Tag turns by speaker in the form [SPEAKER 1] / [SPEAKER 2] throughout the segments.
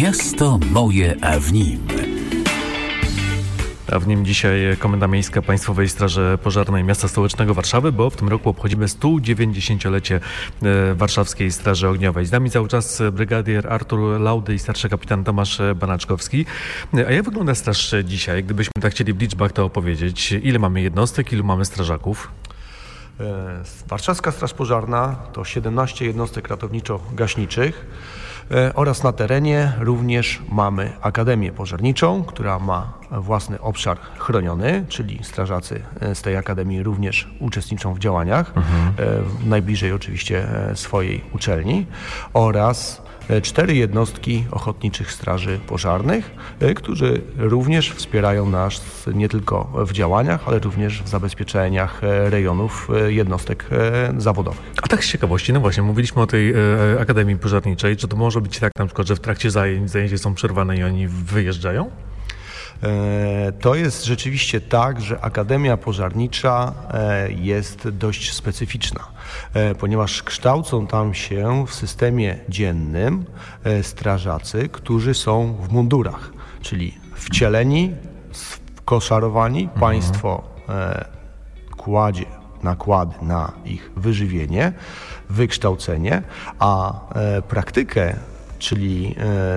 [SPEAKER 1] Miasto moje, a w nim.
[SPEAKER 2] A w nim dzisiaj Komenda Miejska Państwowej Straży Pożarnej Miasta Stołecznego Warszawy, bo w tym roku obchodzimy 190-lecie Warszawskiej Straży Ogniowej. Z nami cały czas brygadier Artur Laudy i starszy kapitan Tomasz Banaczkowski. A jak wygląda straż dzisiaj? Gdybyśmy tak chcieli w liczbach to opowiedzieć, ile mamy jednostek, ilu mamy strażaków?
[SPEAKER 3] Warszawska Straż Pożarna to 17 jednostek ratowniczo-gaśniczych oraz na terenie również mamy Akademię Pożarniczą, która ma własny obszar chroniony, czyli strażacy z tej akademii również uczestniczą w działaniach, najbliżej oczywiście swojej uczelni, oraz 4 jednostki ochotniczych straży pożarnych, którzy również wspierają nas nie tylko w działaniach, ale również w zabezpieczeniach rejonów jednostek zawodowych.
[SPEAKER 2] A tak z ciekawości, no właśnie, mówiliśmy o tej Akademii Pożarniczej. Czy to może być tak na przykład, że w trakcie zajęcia są przerwane i oni wyjeżdżają?
[SPEAKER 3] To jest rzeczywiście tak, że Akademia Pożarnicza jest dość specyficzna, ponieważ kształcą tam się w systemie dziennym strażacy, którzy są w mundurach, czyli wcieleni, skoszarowani. Państwo kładzie nakłady na ich wyżywienie, wykształcenie, a praktykę, czyli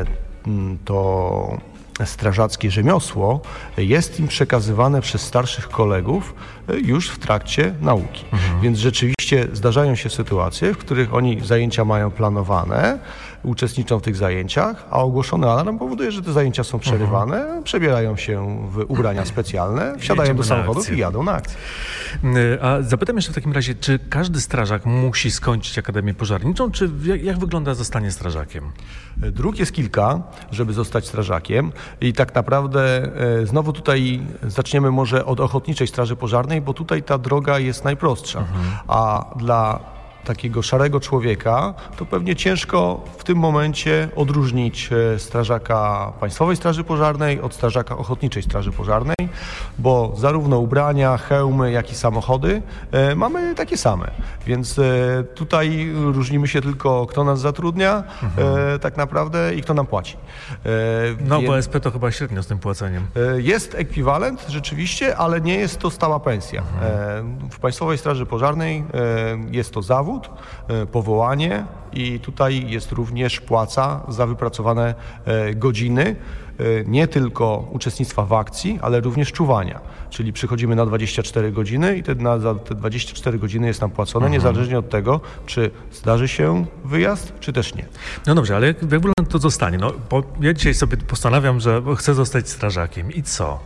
[SPEAKER 3] to strażackie rzemiosło jest im przekazywane przez starszych kolegów już w trakcie nauki. Więc rzeczywiście zdarzają się sytuacje, w których oni zajęcia mają planowane, uczestniczą w tych zajęciach, a ogłoszony alarm powoduje, że te zajęcia są przerywane, przebierają się w ubrania specjalne, wsiadają do samochodów i jadą na akcję.
[SPEAKER 2] A zapytam jeszcze w takim razie, czy każdy strażak musi skończyć Akademię Pożarniczą, czy jak wygląda zostanie strażakiem?
[SPEAKER 3] Dróg jest kilka, żeby zostać strażakiem i tak naprawdę znowu tutaj zaczniemy może od Ochotniczej Straży Pożarnej, bo tutaj ta droga jest najprostsza, a dla takiego szarego człowieka to pewnie ciężko w tym momencie odróżnić strażaka Państwowej Straży Pożarnej od strażaka Ochotniczej Straży Pożarnej, bo zarówno ubrania, hełmy, jak i samochody mamy takie same, więc tutaj różnimy się tylko, kto nas zatrudnia tak naprawdę i kto nam płaci.
[SPEAKER 2] No bo OSP to chyba średnio z tym płaceniem.
[SPEAKER 3] Jest ekwiwalent rzeczywiście, ale nie jest to stała pensja. W Państwowej Straży Pożarnej jest to zawód, powołanie i tutaj jest również płaca za wypracowane godziny, nie tylko uczestnictwa w akcji, ale również czuwania. Czyli przychodzimy na 24 godziny i za te 24 godziny jest nam płacone, niezależnie od tego, czy zdarzy się wyjazd, czy też nie.
[SPEAKER 2] No dobrze, ale jak wygląda to zostanie? No, ja dzisiaj sobie postanawiam, że chcę zostać strażakiem. I co?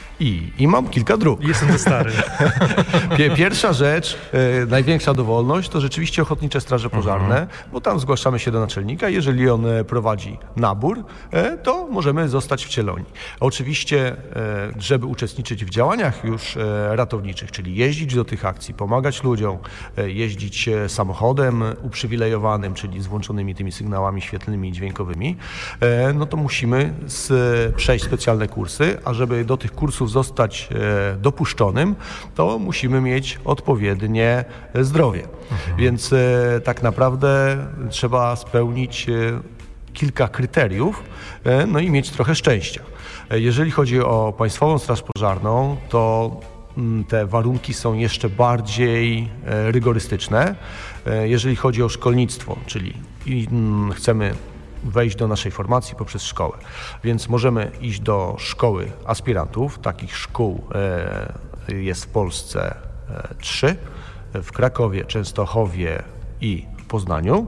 [SPEAKER 3] I mam kilka dróg.
[SPEAKER 2] Jestem za stary.
[SPEAKER 3] Pierwsza rzecz, największa dowolność, to rzeczywiście Ochotnicze Straże Pożarne, bo tam zgłaszamy się do naczelnika. Jeżeli on prowadzi nabór, to możemy zostać wcieloni. Oczywiście, żeby uczestniczyć w działaniach już ratowniczych, czyli jeździć do tych akcji, pomagać ludziom, jeździć samochodem uprzywilejowanym, czyli z włączonymi tymi sygnałami świetlnymi i dźwiękowymi, no to musimy przejść specjalne kursy, a żeby do tych kursów zostać dopuszczonym, to musimy mieć odpowiednie zdrowie. Więc tak naprawdę trzeba spełnić kilka kryteriów, no i mieć trochę szczęścia. Jeżeli chodzi o Państwową Straż Pożarną, to te warunki są jeszcze bardziej rygorystyczne. Jeżeli chodzi o szkolnictwo, czyli chcemy wejść do naszej formacji poprzez szkołę. Więc możemy iść do szkoły aspirantów. Takich szkół jest w Polsce 3. W Krakowie, Częstochowie i Poznaniu.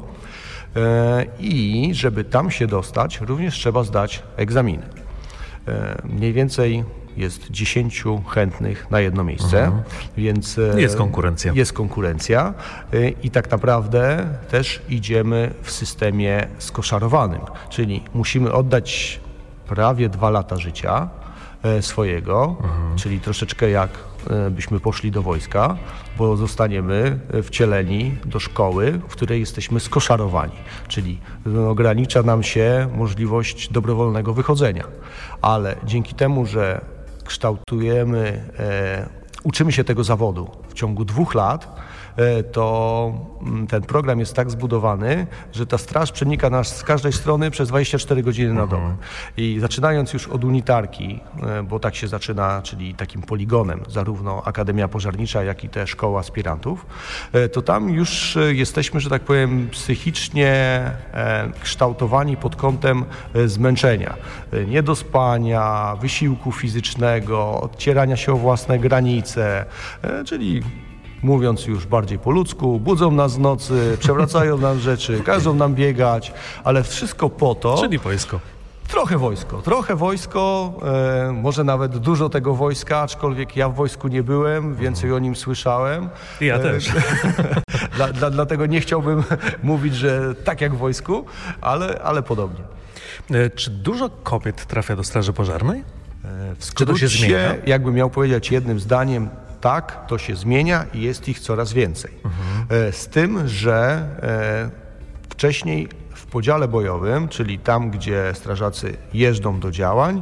[SPEAKER 3] I żeby tam się dostać, również trzeba zdać egzaminy. Mniej więcej jest 10 chętnych na jedno miejsce, więc jest konkurencja i tak naprawdę też idziemy w systemie skoszarowanym, czyli musimy oddać prawie 2 lata życia swojego, czyli troszeczkę jak byśmy poszli do wojska, bo zostaniemy wcieleni do szkoły, w której jesteśmy skoszarowani, czyli ogranicza nam się możliwość dobrowolnego wychodzenia, ale dzięki temu, że kształtujemy, uczymy się tego zawodu w ciągu 2 lat, to ten program jest tak zbudowany, że ta straż przenika nas z każdej strony przez 24 godziny na dobę. I zaczynając już od unitarki, bo tak się zaczyna, czyli takim poligonem, zarówno Akademia Pożarnicza, jak i te szkoła aspirantów, to tam już jesteśmy, że tak powiem, psychicznie kształtowani pod kątem zmęczenia, niedospania, wysiłku fizycznego, odcierania się o własne granice, czyli mówiąc już bardziej po ludzku, budzą nas w nocy, przewracają nam rzeczy, każą nam biegać, ale wszystko po to...
[SPEAKER 2] Czyli wojsko.
[SPEAKER 3] Trochę wojsko, może nawet dużo tego wojska, aczkolwiek ja w wojsku nie byłem, więcej o nim słyszałem.
[SPEAKER 2] Ja też.
[SPEAKER 3] Dlatego nie chciałbym mówić, że tak jak w wojsku, ale podobnie.
[SPEAKER 2] Czy dużo kobiet trafia do Straży Pożarnej?
[SPEAKER 3] W skrócie,
[SPEAKER 2] Czy to się zmienia?
[SPEAKER 3] jakbym miał powiedzieć jednym zdaniem, tak, to się zmienia i jest ich coraz więcej. Z tym, że wcześniej w podziale bojowym, czyli tam, gdzie strażacy jeżdżą do działań,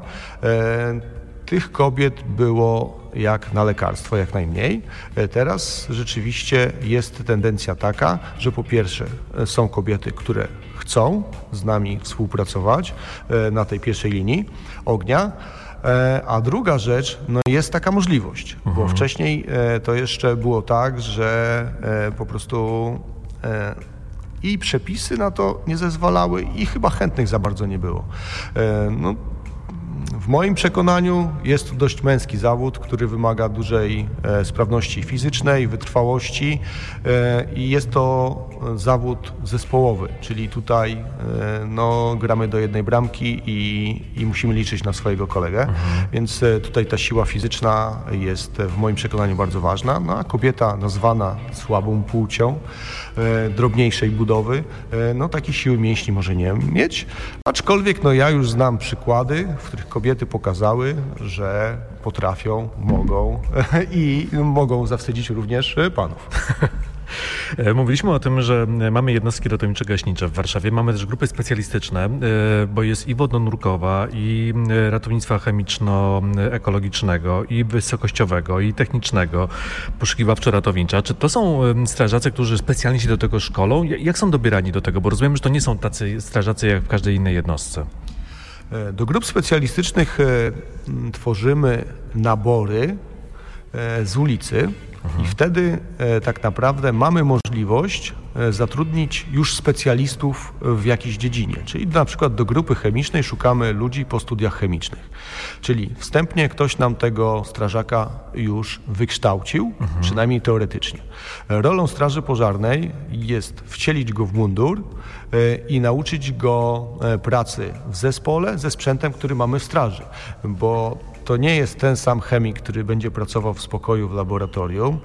[SPEAKER 3] tych kobiet było jak na lekarstwo, jak najmniej. Teraz rzeczywiście jest tendencja taka, że po pierwsze są kobiety, które chcą z nami współpracować na tej pierwszej linii ognia, a druga rzecz, no jest taka możliwość, bo wcześniej to jeszcze było tak, że po prostu i przepisy na to nie zezwalały i chyba chętnych za bardzo nie było. No, w moim przekonaniu jest to dość męski zawód, który wymaga dużej sprawności fizycznej, wytrwałości i jest to zawód zespołowy, czyli tutaj no, gramy do jednej bramki i musimy liczyć na swojego kolegę, więc tutaj ta siła fizyczna jest w moim przekonaniu bardzo ważna, no, a kobieta nazwana słabą płcią, drobniejszej budowy, no takiej siły mięśni może nie mieć, aczkolwiek no ja już znam przykłady, w których kobiety pokazały, że potrafią, mogą i mogą zawstydzić również panów.
[SPEAKER 2] Mówiliśmy o tym, że mamy jednostki ratowniczo-gaśnicze w Warszawie, mamy też grupy specjalistyczne, bo jest i wodonurkowa, i ratownictwa chemiczno-ekologicznego, i wysokościowego, i technicznego, poszukiwawczo-ratownicza. Czy to są strażacy, którzy specjalnie się do tego szkolą? Jak są dobierani do tego? Bo rozumiem, że to nie są tacy strażacy jak w każdej innej jednostce.
[SPEAKER 3] Do grup specjalistycznych tworzymy nabory z ulicy i wtedy tak naprawdę mamy możliwość zatrudnić już specjalistów w jakiejś dziedzinie. Czyli na przykład do grupy chemicznej szukamy ludzi po studiach chemicznych. Czyli wstępnie ktoś nam tego strażaka już wykształcił, przynajmniej teoretycznie. Rolą Straży Pożarnej jest wcielić go w mundur i nauczyć go pracy w zespole ze sprzętem, który mamy w straży, bo to nie jest ten sam chemik, który będzie pracował w spokoju w laboratorium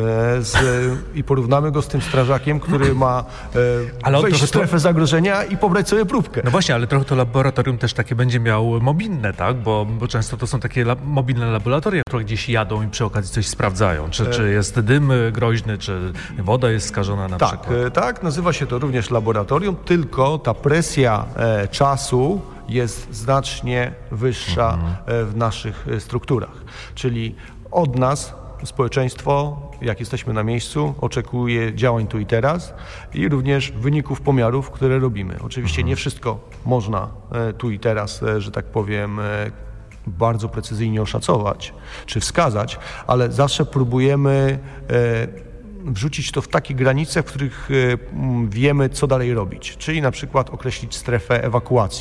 [SPEAKER 3] i porównamy go z tym strażakiem, który ma wejść w strefę zagrożenia i pobrać sobie próbkę.
[SPEAKER 2] No właśnie, ale trochę to laboratorium też takie będzie miało mobilne, tak? Bo często to są takie mobilne laboratoria, które gdzieś jadą i przy okazji coś sprawdzają. Czy jest dym groźny, czy woda jest skażona na przykład.
[SPEAKER 3] Tak, nazywa się to również laboratorium, tylko ta presja czasu jest znacznie wyższa w naszych strukturach. Czyli od nas społeczeństwo, jak jesteśmy na miejscu, oczekuje działań tu i teraz i również wyników pomiarów, które robimy. Oczywiście nie wszystko można tu i teraz, że tak powiem, bardzo precyzyjnie oszacować czy wskazać, ale zawsze próbujemy wrzucić to w takie granice, w których wiemy, co dalej robić. Czyli na przykład określić strefę ewakuacji.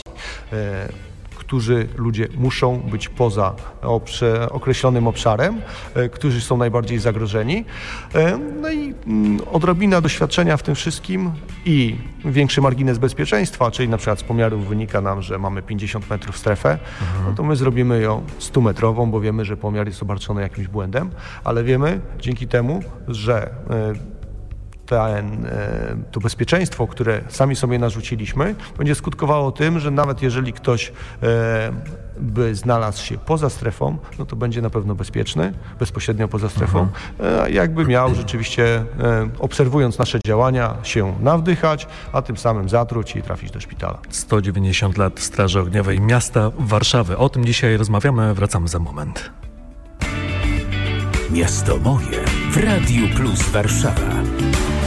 [SPEAKER 3] Którzy ludzie muszą być poza określonym obszarem, którzy są najbardziej zagrożeni. No i odrobina doświadczenia w tym wszystkim i większy margines bezpieczeństwa, czyli na przykład z pomiarów wynika nam, że mamy 50 metrów strefę, no to my zrobimy ją 100-metrową, bo wiemy, że pomiar jest obarczony jakimś błędem, ale wiemy dzięki temu, że to bezpieczeństwo, które sami sobie narzuciliśmy, będzie skutkowało tym, że nawet jeżeli ktoś by znalazł się poza strefą, no to będzie na pewno bezpieczny, bezpośrednio poza strefą, jakby miał rzeczywiście, obserwując nasze działania, się nawdychać, a tym samym zatruć i trafić do szpitala.
[SPEAKER 2] 190 lat Straży Ogniowej miasta Warszawy. O tym dzisiaj rozmawiamy, wracamy za moment.
[SPEAKER 1] Miasto moje w Radiu Plus Warszawa.